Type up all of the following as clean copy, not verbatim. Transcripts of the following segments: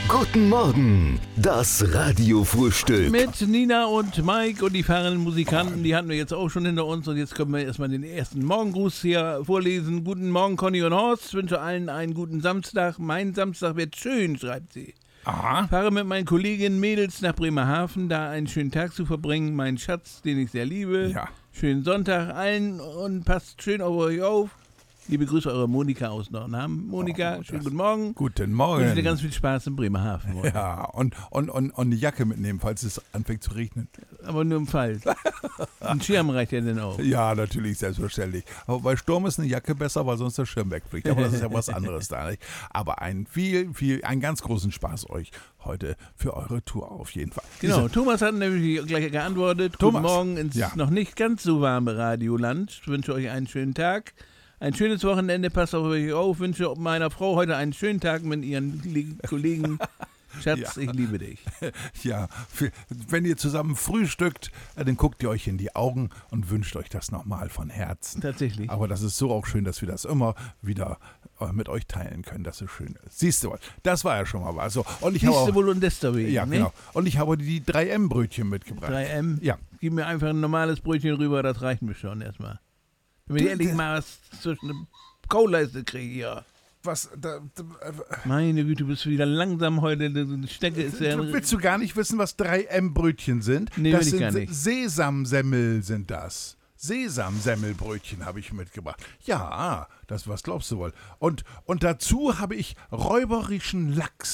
Guten Morgen, das Radiofrühstück. Mit Nina und Mike und die fahrenden Musikanten, die hatten wir jetzt auch schon hinter uns. Und jetzt können wir erstmal den ersten Morgengruß hier vorlesen. Guten Morgen, Conny und Horst. Ich wünsche allen einen guten Samstag. Mein Samstag wird schön, schreibt sie. Aha. Fahre mit meinen Kolleginnen Mädels nach Bremerhaven, da einen schönen Tag zu verbringen. Mein Schatz, den ich sehr liebe. Ja. Schönen Sonntag allen und passt schön auf euch auf. Liebe Grüße, eure Monika aus Nordham. Monika, schönen guten Morgen. Guten Ich wünsche dir Morgen. ganz viel Spaß in Bremerhaven. Heute. Ja, und eine Jacke mitnehmen, falls es anfängt zu regnen. Aber nur im Fall. Ein Schirm reicht ja denn auch. Ja, natürlich, selbstverständlich. Aber bei Sturm ist eine Jacke besser, weil sonst der Schirm wegfliegt. Aber das ist ja was anderes da, nicht? Aber einen ganz großen Spaß euch heute für eure Tour auf jeden Fall. Genau, Thomas hat nämlich gleich geantwortet. Thomas, Guten Morgen ins ja. noch nicht ganz so warme Radioland. Ich wünsche euch einen schönen Tag. Ein schönes Wochenende, passt auf euch auf. Wünsche meiner Frau heute einen schönen Tag mit ihren Kollegen. Schatz, Ja. ich liebe dich. Ja, wenn ihr zusammen frühstückt, dann guckt ihr euch in die Augen und wünscht euch das nochmal von Herzen. Tatsächlich. Aber das ist so auch schön, dass wir das immer wieder mit euch teilen können, dass es schön ist. Siehst du mal, das war ja schon mal was. So, und ich habe Siehst du auch, wohl und desto wegen, ja, ne? genau. Und ich habe die 3M-Brötchen mitgebracht. 3M? Ja. Gib mir einfach ein normales Brötchen rüber, das reicht mir schon erstmal. Damit ich endlich mal was zwischen der Kauleiste kriege hier. Was, Meine Güte, du bist wieder langsam heute. Die Stecke ist ja... willst du gar nicht wissen, was 3M-Brötchen sind? Nee, das will ich sind gar nicht. Sesamsemmel sind das. Sesamsemmelbrötchen habe ich mitgebracht. Ja, was glaubst du wohl? Und dazu habe ich räuberischen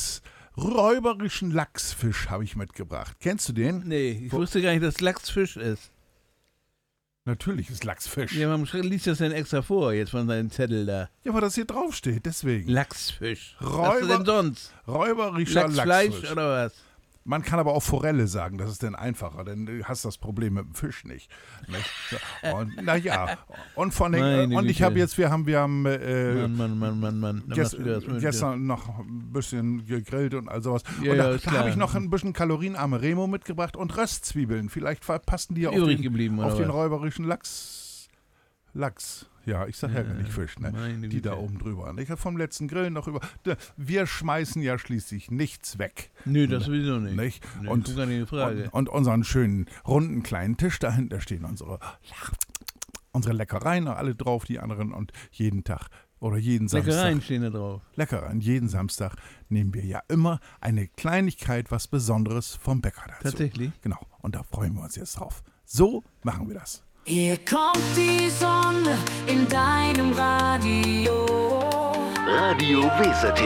Lachsfisch habe ich mitgebracht. Kennst du den? Nee, ich wusste gar nicht, dass Lachsfisch ist. Natürlich ist Lachsfisch. Ja, man liest das denn extra vor, jetzt von seinem Zettel da. Ja, weil das hier draufsteht, deswegen. Lachsfisch. Was ist denn sonst? Räuberischer Lachsfleisch Lachsfisch. oder was? Man kann aber auch Forelle sagen, das ist dann einfacher, denn du hast das Problem mit dem Fisch nicht. Und, naja, und von den, Meine und ich Güte. habe jetzt, wir haben Mann. Dann machst du das mit. gestern noch ein bisschen gegrillt und all sowas. Ja, und ja, da ist habe ich klar. noch ein bisschen kalorienarme Remo mitgebracht und Röstzwiebeln. Vielleicht passen die ja Übrig geblieben, auf oder den was? räuberischen Lachs. Ja, ich sag ja gar nicht Fisch, ne? Meine Die Güte. da oben drüber. Und ich habe vom letzten Grillen noch über. Wir schmeißen ja schließlich nichts weg. Nö, das sowieso nicht. Nicht? Nö, Und, gar nicht die Frage. und unseren schönen runden kleinen Tisch dahinter stehen unsere Leckereien alle drauf, die anderen und jeden Tag oder jeden Leckereien Samstag. stehen da drauf. Leckereien. Jeden Samstag nehmen wir ja immer eine Kleinigkeit, was Besonderes vom Bäcker dazu. Tatsächlich? Genau. Und da freuen wir uns jetzt drauf. So machen wir das. Hier kommt die Sonne in deinem Radio. Radio Weser